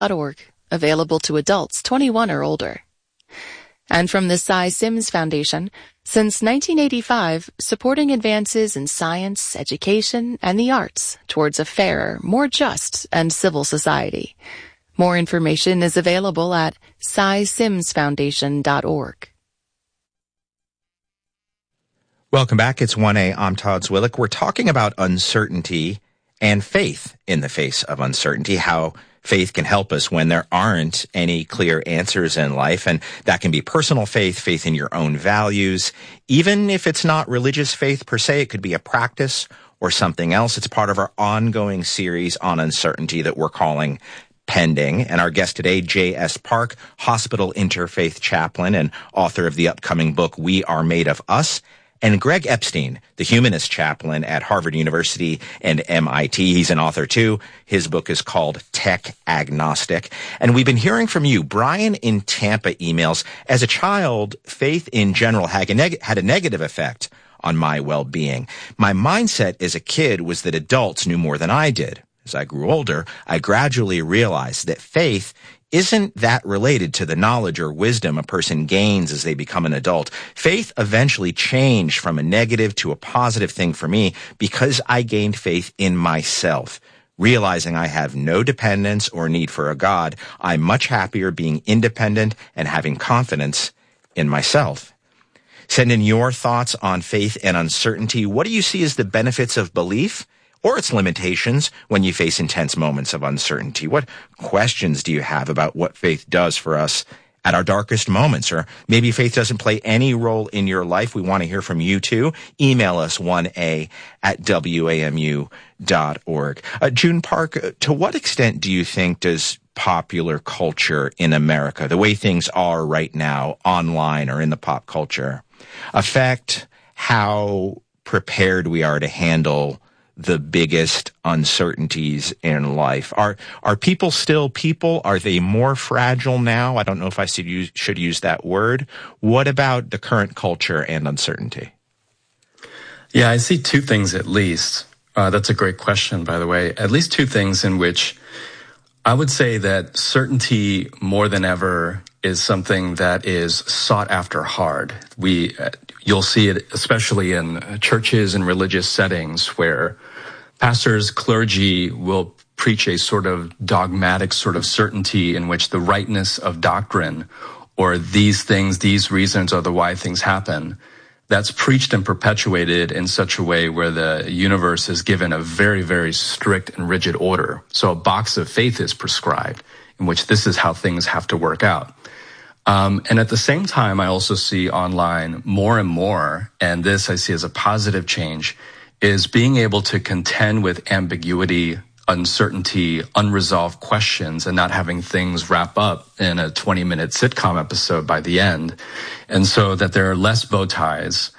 .org, available to adults 21 or older. And from the Cy Sims Foundation, since 1985, supporting advances in science, education, and the arts towards a fairer, more just, and civil society. More information is available at cysimsfoundation.org. Welcome back. It's 1A. I'm Todd Zwillich. We're talking about uncertainty and faith in the face of uncertainty, how faith can help us when there aren't any clear answers in life. And that can be personal faith, faith in your own values. Even if it's not religious faith per se, it could be a practice or something else. It's part of our ongoing series on uncertainty that we're calling Pending. And our guest today, J.S. Park, hospital interfaith chaplain and author of the upcoming book, We Are Made of Us, and Greg Epstein, the humanist chaplain at Harvard University and MIT. He's an author too. His book is called Tech Agnostic. And we've been hearing from you. Brian in Tampa emails, as a child, faith in general had a negative effect on my well-being. My mindset as a kid was that adults knew more than I did. As I grew older, I gradually realized that faith isn't that related to the knowledge or wisdom a person gains as they become an adult. Faith eventually changed from a negative to a positive thing for me because I gained faith in myself. Realizing I have no dependence or need for a God, I'm much happier being independent and having confidence in myself. Send in your thoughts on faith and uncertainty. What do you see as the benefits of belief or its limitations when you face intense moments of uncertainty? What questions do you have about what faith does for us at our darkest moments? Or maybe faith doesn't play any role in your life. We want to hear from you too. Email us 1a@wamu.org. June Park, to what extent do you think does popular culture in America, the way things are right now online or in the pop culture, affect how prepared we are to handle the biggest uncertainties in life? Are people still people? Are they more fragile now? I don't know if I should use that word. What about the current culture and uncertainty? Yeah, I see two things at least. That's a great question, by the way. At least two things in which I would say that certainty more than ever is something that is sought after hard. You'll see it especially in churches and religious settings where pastors, clergy will preach a sort of dogmatic sort of certainty in which the rightness of doctrine or these things, these reasons are the why things happen. That's preached and perpetuated in such a way where the universe is given a very, very strict and rigid order. So a box of faith is prescribed in which this is how things have to work out. And at the same time, I also see online more and more, and this I see as a positive change, is being able to contend with ambiguity, uncertainty, unresolved questions, and not having things wrap up in a 20-minute sitcom episode by the end. And so that there are less bow ties,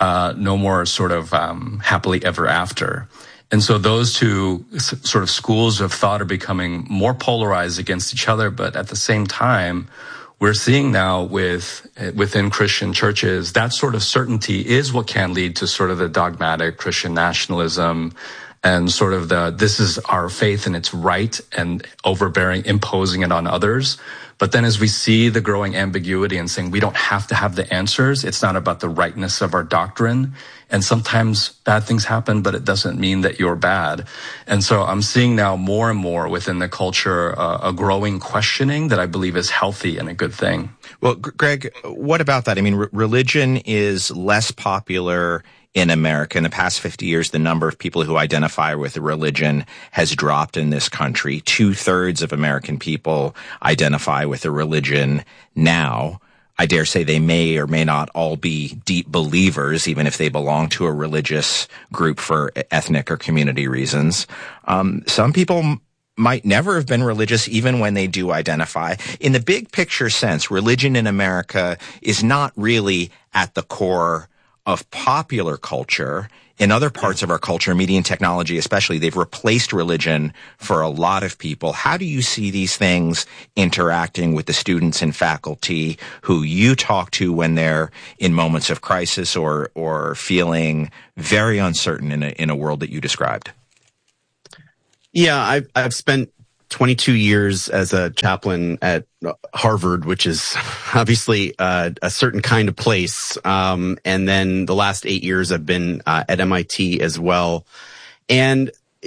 no more sort of happily ever after. And so those two sort of schools of thought are becoming more polarized against each other, but at the same time, we're seeing now within Christian churches, that sort of certainty is what can lead to sort of the dogmatic Christian nationalism and sort of this is our faith and it's right, and overbearing, imposing it on others. But then as we see the growing ambiguity and saying we don't have to have the answers, it's not about the rightness of our doctrine. And sometimes bad things happen, but it doesn't mean that you're bad. And so I'm seeing now more and more within the culture a growing questioning that I believe is healthy and a good thing. Well, Greg, what about that? I mean, religion is less popular in America. In the past 50 years, the number of people who identify with a religion has dropped in this country. 2/3 of American people identify with a religion now. I dare say they may or may not all be deep believers, even if they belong to a religious group for ethnic or community reasons. Some people might never have been religious even when they do identify. In the big picture sense, religion in America is not really at the core of popular culture. In other parts of our culture, media and technology especially, they've replaced religion for a lot of people. How do you see these things interacting with the students and faculty who you talk to when they're in moments of crisis or feeling very uncertain in a world that you described? Yeah, I've spent 22 years as a chaplain at Harvard, which is obviously a certain kind of place. And then the last 8 years I've been at MIT as well. And,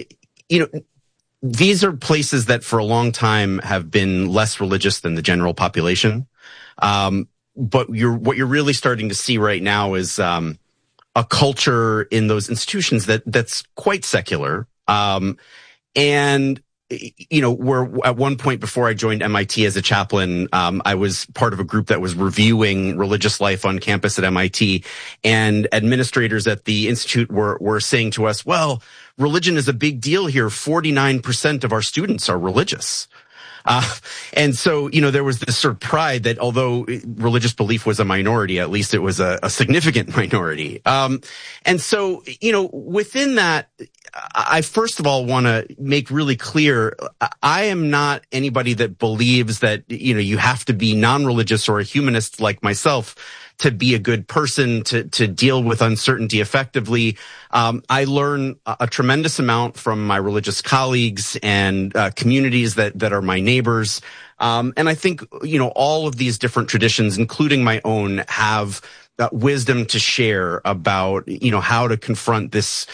these are places that for a long time have been less religious than the general population. But what you're really starting to see right now is a culture in those institutions that's quite secular. And where at one point before I joined MIT as a chaplain, I was part of a group that was reviewing religious life on campus at MIT, and administrators at the institute were saying to us, well, religion is a big deal here. 49% of our students are religious. And so, there was this sort of pride that although religious belief was a minority, at least it was a significant minority. And so, within that, I first of all want to make really clear, I am not anybody that believes that, you have to be non-religious or a humanist like myself to be a good person, to deal with uncertainty effectively. I learn a tremendous amount from my religious colleagues and communities that are my neighbors. And I think, all of these different traditions, including my own, have wisdom to share about, how to confront this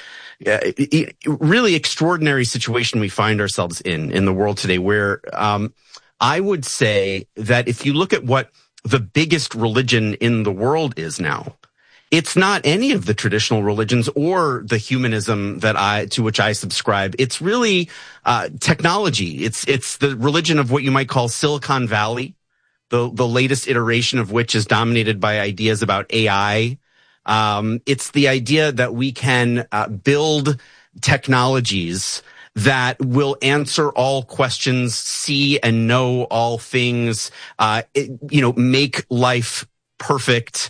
really extraordinary situation we find ourselves in the world today, where I would say that if you look at what the biggest religion in the world is now, it's not any of the traditional religions or the humanism to which I subscribe. It's really technology. It's the religion of what you might call Silicon Valley, the latest iteration of which is dominated by ideas about AI. It's the idea that we can build technologies that will answer all questions, see and know all things, make life perfect.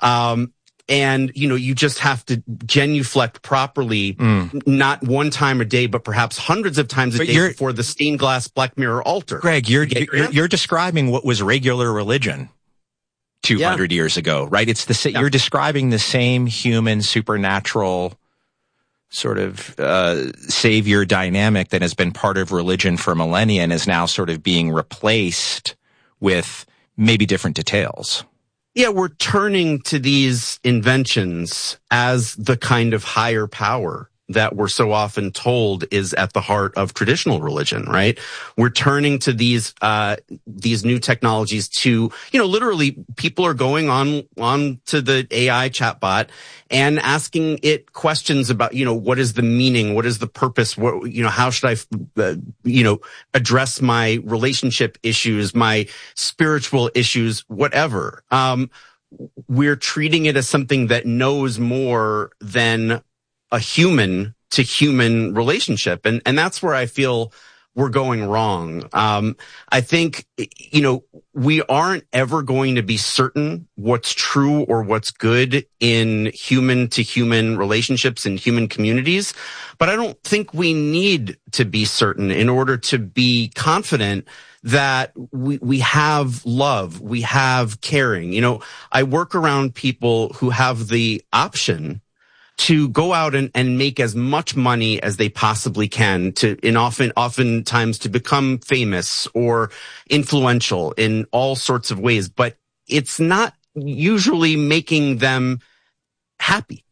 And, you just have to genuflect properly, not one time a day, but perhaps hundreds of times a day before the stained glass Black Mirror altar. Greg, you're describing what was regular religion 200 years ago, right? It's you're describing the same human supernatural sort of savior dynamic that has been part of religion for millennia and is now sort of being replaced with maybe different details. Yeah, we're turning to these inventions as the kind of higher power that we're so often told is at the heart of traditional religion, right? We're turning to these new technologies to, literally people are going on to the AI chatbot and asking it questions about, what is the meaning? What is the purpose? How should I, address my relationship issues, my spiritual issues, whatever. We're treating it as something that knows more than a human to human relationship. And that's where I feel we're going wrong. I think, we aren't ever going to be certain what's true or what's good in human to human relationships and human communities. But I don't think we need to be certain in order to be confident that we have love, we have caring. I work around people who have the option to go out and make as much money as they possibly can oftentimes to become famous or influential in all sorts of ways, but it's not usually making them happy.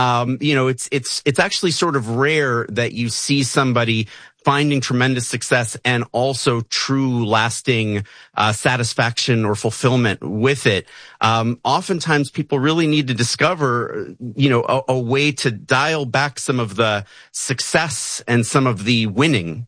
It's actually sort of rare that you see somebody finding tremendous success and also true lasting satisfaction or fulfillment with it. Oftentimes people really need to discover, a way to dial back some of the success and some of the winning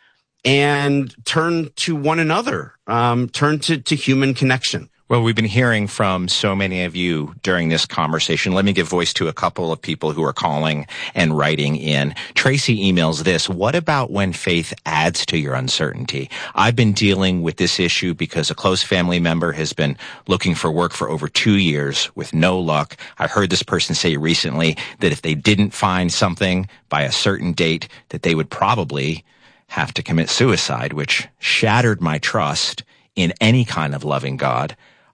and turn to one another, turn to human connection. Well, we've been hearing from so many of you during this conversation. Let me give voice to a couple of people who are calling and writing in. Tracy emails this: what about when faith adds to your uncertainty? I've been dealing with this issue because a close family member has been looking for work for over 2 years with no luck. I heard this person say recently that if they didn't find something by a certain date, that they would probably have to commit suicide, which shattered my trust in any kind of loving God.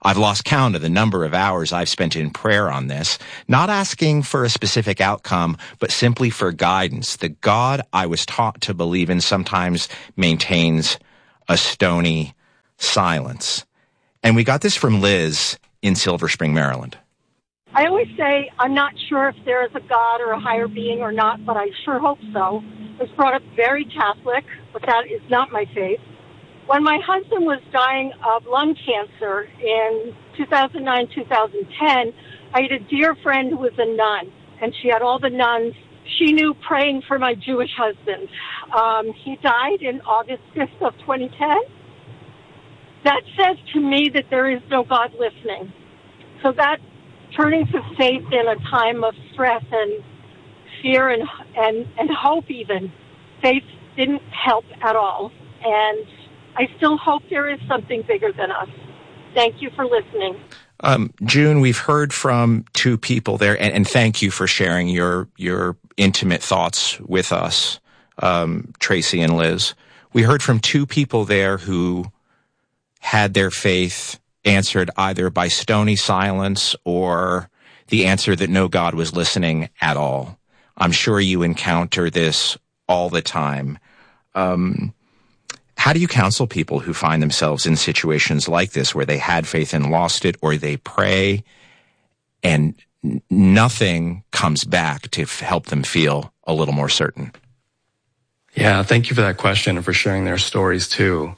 I've lost count of the number of hours I've spent in prayer on this, not asking for a specific outcome, but simply for guidance. The God I was taught to believe in sometimes maintains a stony silence. And we got this from Liz in Silver Spring, Maryland. I always say I'm not sure if there is a God or a higher being or not, but I sure hope so. I was brought up very Catholic, but that is not my faith. When my husband was dying of lung cancer in 2009, 2010, I had a dear friend who was a nun, and she had all the nuns she knew praying for my Jewish husband. He died in August 5th of 2010. That says to me that there is no God listening. So that turning to faith in a time of stress and fear and hope even, faith didn't help at all. And I still hope there is something bigger than us. Thank you for listening. June, we've heard from two people there, and thank you for sharing your intimate thoughts with us, Tracy and Liz. We heard from two people there who had their faith answered either by stony silence or the answer that no God was listening at all. I'm sure you encounter this all the time. How do you counsel people who find themselves in situations like this where they had faith and lost it, or they pray and nothing comes back to help them feel a little more certain? Yeah, thank you for that question and for sharing their stories too.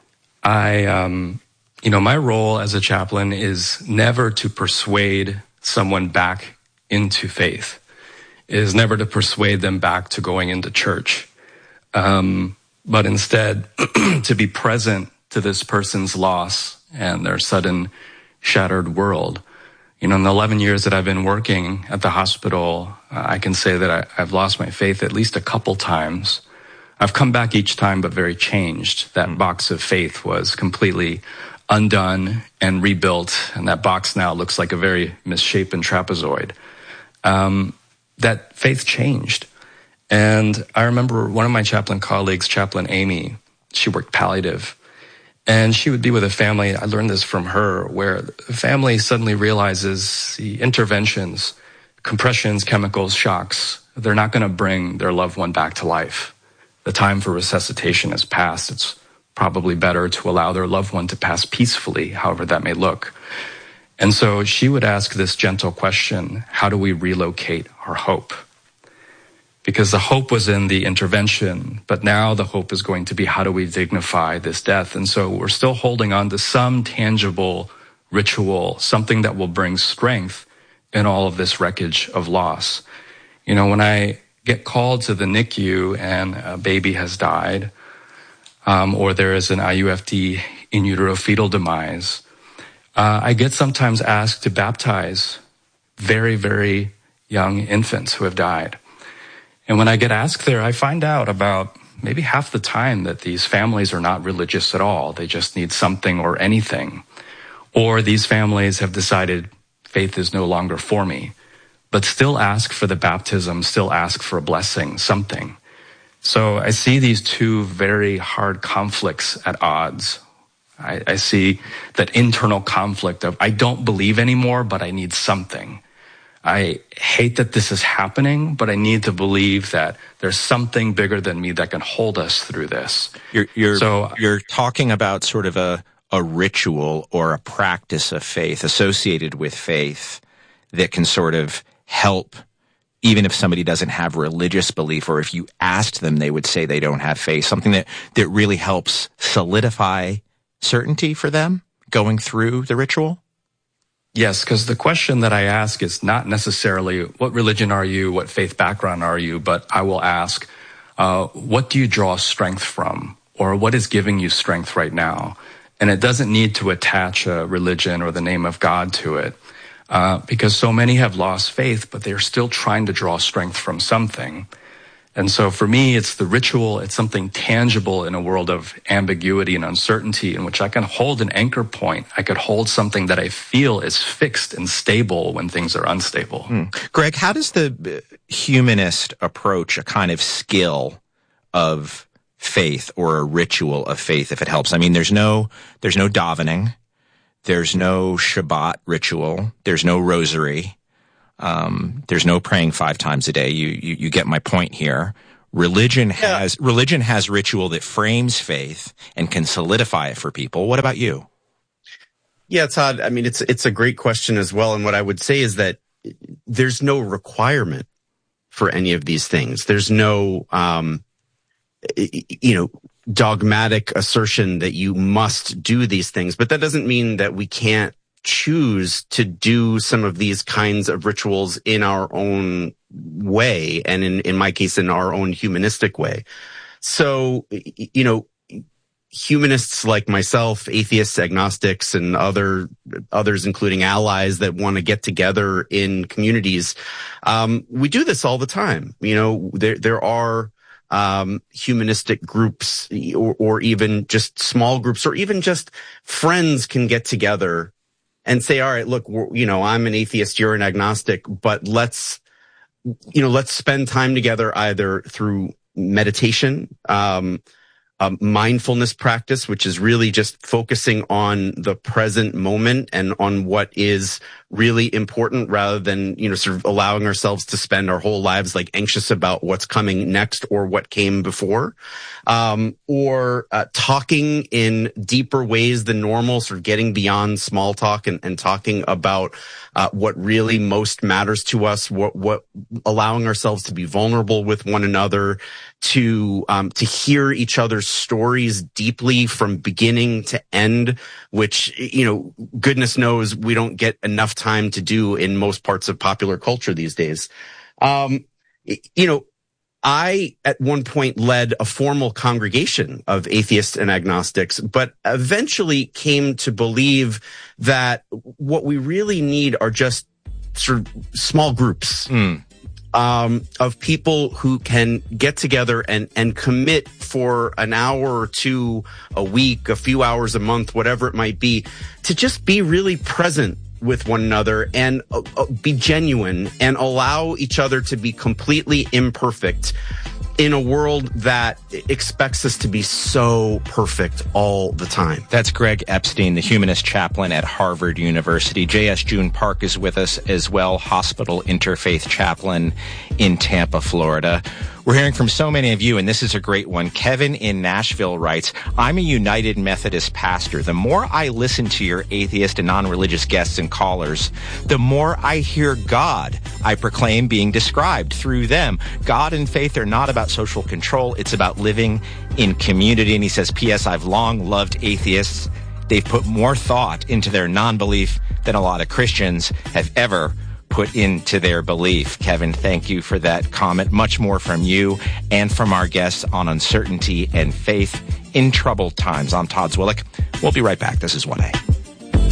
My role as a chaplain is never to persuade someone back into faith. It is never to persuade them back to going into church. But instead to be present to this person's loss and their sudden shattered world. In the 11 years that I've been working at the hospital, I can say that I've lost my faith at least a couple times. I've come back each time, but very changed. That box of faith was completely undone and rebuilt, and that box now looks like a very misshapen trapezoid. That faith changed. And I remember one of my chaplain colleagues, Chaplain Amy, she worked palliative, and she would be with a family. I learned this from her, where the family suddenly realizes the interventions, compressions, chemicals, shocks, they're not going to bring their loved one back to life. The time for resuscitation has passed. It's probably better to allow their loved one to pass peacefully, however that may look. And so she would ask this gentle question: how do we relocate our hope? Because the hope was in the intervention, but now the hope is going to be, how do we dignify this death? And so we're still holding on to some tangible ritual, something that will bring strength in all of this wreckage of loss. When I get called to the NICU and a baby has died, or there is an IUFD, in utero fetal demise, I get sometimes asked to baptize very, very young infants who have died. And when I get asked there, I find out about maybe half the time that these families are not religious at all. They just need something or anything. Or these families have decided faith is no longer for me, but still ask for the baptism, still ask for a blessing, something. So I see these two very hard conflicts at odds. I see that internal conflict of, I don't believe anymore, but I need something. I hate that this is happening, but I need to believe that there's something bigger than me that can hold us through this. You're talking about sort of a ritual or a practice of faith associated with faith that can sort of help, even if somebody doesn't have religious belief, or if you asked them, they would say they don't have faith, something that really helps solidify certainty for them going through the ritual? Yes, because the question that I ask is not necessarily what religion are you, what faith background are you, but I will ask, what do you draw strength from, or what is giving you strength right now? And it doesn't need to attach a religion or the name of God to it, because so many have lost faith, but they're still trying to draw strength from something. And so for me, it's the ritual. It's something tangible in a world of ambiguity and uncertainty in which I can hold an anchor point. I could hold something that I feel is fixed and stable when things are unstable. Greg, how does the humanist approach a kind of skill of faith or a ritual of faith if it helps? I mean, there's no davening. There's no Shabbat ritual. There's no rosary. There's no praying 5 times a day. You get my point here. Religion has ritual that frames faith and can solidify it for people. What about you? Yeah, Todd, I mean, it's a great question as well. And what I would say is that there's no requirement for any of these things. There's no, dogmatic assertion that you must do these things. But that doesn't mean that we can't choose to do some of these kinds of rituals in our own way, and in my case, in our own humanistic way. So, humanists like myself, atheists, agnostics, and others, including allies that want to get together in communities, we do this all the time. There are humanistic groups, or even just small groups, or even just friends can get together and say, all right, look, I'm an atheist, you're an agnostic, but let's spend time together either through meditation, mindfulness practice, which is really just focusing on the present moment and on what is really important, rather than, sort of allowing ourselves to spend our whole lives like anxious about what's coming next or what came before, or talking in deeper ways than normal, sort of getting beyond small talk and talking about what really most matters to us, what allowing ourselves to be vulnerable with one another, to hear each other's stories deeply from beginning to end, which, goodness knows we don't get enough time to do in most parts of popular culture these days. I, at one point, led a formal congregation of atheists and agnostics, but eventually came to believe that what we really need are just sort of small groups of people who can get together and commit for an hour or two a week, a few hours a month, whatever it might be, to just be really present with one another and be genuine and allow each other to be completely imperfect in a world that expects us to be so perfect all the time. That's Greg Epstein, the humanist chaplain at Harvard University. J.S. June Park is with us as well, hospital interfaith chaplain in Tampa, Florida. We're hearing from so many of you, and this is a great one. Kevin in Nashville writes, I'm a United Methodist pastor. The more I listen to your atheist and non-religious guests and callers, the more I hear God I proclaim being described through them. God and faith are not about social control. It's about living in community. And he says, P.S. I've long loved atheists. They've put more thought into their non-belief than a lot of Christians have ever put into their belief. Kevin, thank you for that comment. Much more from you and from our guests on uncertainty and faith in troubled times. I'm Todd Zwillich. We'll be right back. This is 1A.